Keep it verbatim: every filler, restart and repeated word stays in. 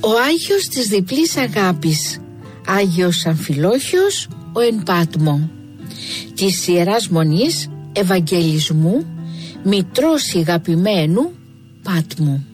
Ο Άγιος της διπλής αγάπης, Άγιος Αμφιλόχιος ο εν Πάτμο, της Ιεράς Μονής Ευαγγελισμού, μητρός ηγαπημένου Πάτμου.